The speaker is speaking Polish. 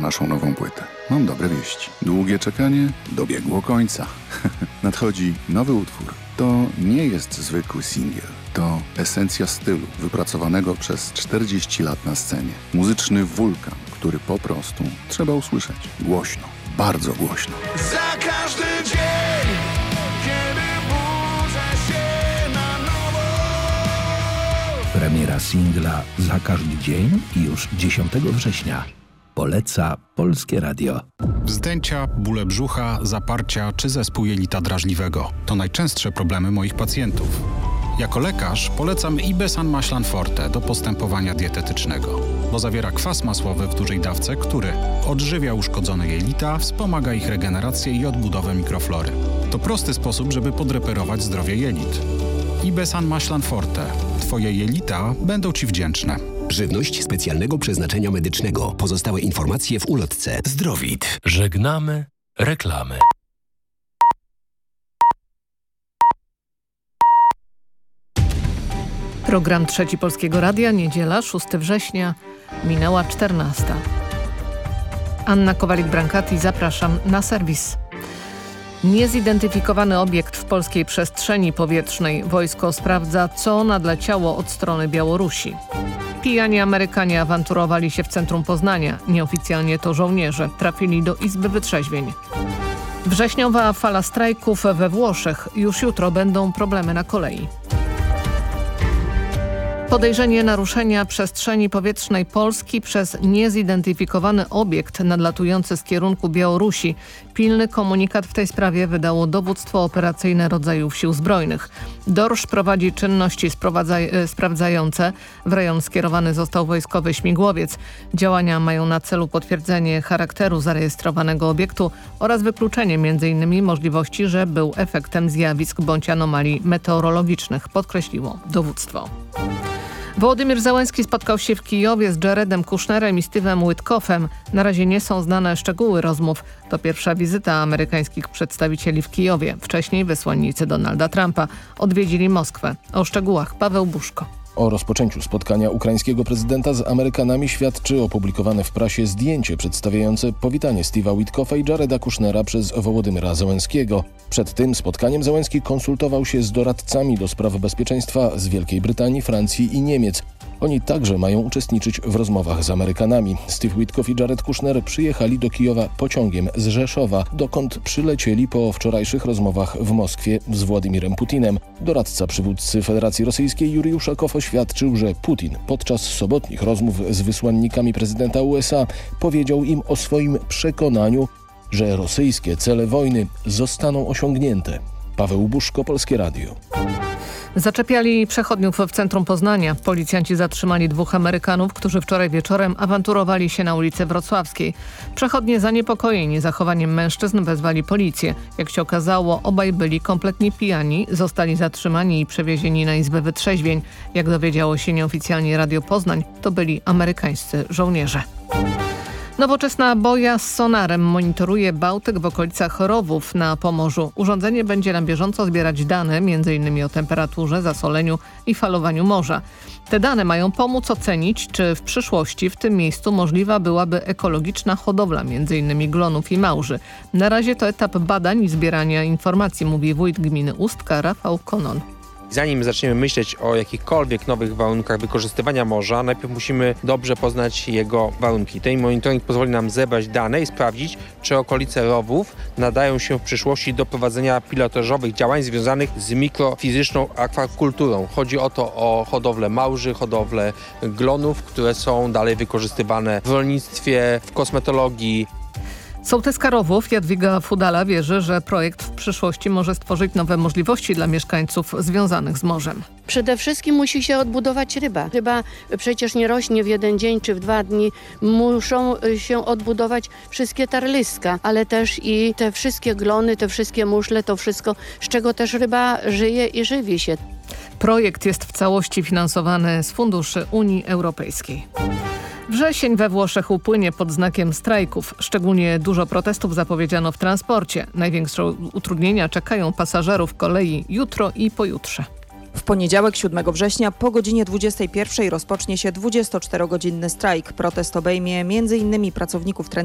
naszą nową płytę. Mam dobre wieści. Długie czekanie dobiegło końca. Nadchodzi nowy utwór. To nie jest zwykły singiel. To esencja stylu wypracowanego przez 40 lat na scenie. Muzyczny wulkan, który po prostu trzeba usłyszeć. Głośno. Bardzo głośno. Za każdy dzień, kiedy budzę się na nowo. Premiera singla Za każdy dzień już 10 września. Poleca Polskie Radio. Wzdęcia, bóle brzucha, zaparcia czy zespół jelita drażliwego. To najczęstsze problemy moich pacjentów. Jako lekarz polecam Ibesan Maślan Forte do postępowania dietetycznego, bo zawiera kwas masłowy w dużej dawce, który odżywia uszkodzone jelita, wspomaga ich regenerację i odbudowę mikroflory. To prosty sposób, żeby podreperować zdrowie jelit. Ibesan Maślan Forte. Twoje jelita będą Ci wdzięczne. Żywność specjalnego przeznaczenia medycznego. Pozostałe informacje w ulotce. Zdrowit. Żegnamy reklamy. Program Trzeci Polskiego Radia, niedziela, 6 września, minęła 14. Anna Kowalik-Brankati, zapraszam na serwis. Niezidentyfikowany obiekt w polskiej przestrzeni powietrznej. Wojsko sprawdza, co nadleciało od strony Białorusi. Pijani Amerykanie awanturowali się w centrum Poznania. Nieoficjalnie to żołnierze. Trafili do Izby Wytrzeźwień. Wrześniowa fala strajków we Włoszech. Już jutro będą problemy na kolei. Podejrzenie naruszenia przestrzeni powietrznej Polski przez niezidentyfikowany obiekt nadlatujący z kierunku Białorusi. Pilny komunikat w tej sprawie wydało Dowództwo Operacyjne Rodzajów Sił Zbrojnych. DORSZ prowadzi czynności sprawdzające. W rejon skierowany został wojskowy śmigłowiec. Działania mają na celu potwierdzenie charakteru zarejestrowanego obiektu oraz wykluczenie m.in. możliwości, że był efektem zjawisk bądź anomalii meteorologicznych, podkreśliło dowództwo. Wołodymyr Zełenski spotkał się w Kijowie z Jaredem Kushnerem i Steve'em Witkoffem. Na razie nie są znane szczegóły rozmów. To pierwsza wizyta amerykańskich przedstawicieli w Kijowie. Wcześniej wysłannicy Donalda Trumpa odwiedzili Moskwę. O szczegółach Paweł Buszko. O rozpoczęciu spotkania ukraińskiego prezydenta z Amerykanami świadczy opublikowane w prasie zdjęcie przedstawiające powitanie Steve'a Witkoffa i Jareda Kushnera przez Wołodymyra Zełenskiego. Przed tym spotkaniem Zełenski konsultował się z doradcami do spraw bezpieczeństwa z Wielkiej Brytanii, Francji i Niemiec. Oni także mają uczestniczyć w rozmowach z Amerykanami. Steve Witkoff i Jared Kushner przyjechali do Kijowa pociągiem z Rzeszowa, dokąd przylecieli po wczorajszych rozmowach w Moskwie z Władimirem Putinem. Doradca przywódcy Federacji Rosyjskiej Jurij Uszakow oświadczył, że Putin podczas sobotnich rozmów z wysłannikami prezydenta USA powiedział im o swoim przekonaniu, że rosyjskie cele wojny zostaną osiągnięte. Paweł Buszko, Polskie Radio. Zaczepiali przechodniów w centrum Poznania. Policjanci zatrzymali 2 Amerykanów, którzy wczoraj wieczorem awanturowali się na ulicy Wrocławskiej. Przechodnie zaniepokojeni zachowaniem mężczyzn wezwali policję. Jak się okazało, obaj byli kompletnie pijani, zostali zatrzymani i przewiezieni na Izbę Wytrzeźwień. Jak dowiedziało się nieoficjalnie Radio Poznań, to byli amerykańscy żołnierze. Nowoczesna boja z sonarem monitoruje Bałtyk w okolicach rowów na Pomorzu. Urządzenie będzie na bieżąco zbierać dane m.in. o temperaturze, zasoleniu i falowaniu morza. Te dane mają pomóc ocenić, czy w przyszłości w tym miejscu możliwa byłaby ekologiczna hodowla m.in. glonów i małży. Na razie to etap badań i zbierania informacji, mówi wójt gminy Ustka Rafał Konon. Zanim zaczniemy myśleć o jakichkolwiek nowych warunkach wykorzystywania morza, najpierw musimy dobrze poznać jego warunki. Ten monitoring pozwoli nam zebrać dane i sprawdzić, czy okolice rowów nadają się w przyszłości do prowadzenia pilotażowych działań związanych z mikrofizyczną akwakulturą. Chodzi o hodowlę małży, hodowlę glonów, które są dalej wykorzystywane w rolnictwie, w kosmetologii. Sołtyska Rowów Jadwiga Fudala wierzy, że projekt w przyszłości może stworzyć nowe możliwości dla mieszkańców związanych z morzem. Przede wszystkim musi się odbudować ryba. Ryba przecież nie rośnie w jeden dzień czy w 2 dni. Muszą się odbudować wszystkie tarliska, ale też i te wszystkie glony, te wszystkie muszle, to wszystko, z czego też ryba żyje i żywi się. Projekt jest w całości finansowany z funduszy Unii Europejskiej. Wrzesień we Włoszech upłynie pod znakiem strajków. Szczególnie dużo protestów zapowiedziano w transporcie. Największe utrudnienia czekają pasażerów kolei jutro i pojutrze. W poniedziałek 7 września po godzinie 21 rozpocznie się 24-godzinny strajk. Protest obejmie m.in. pracowników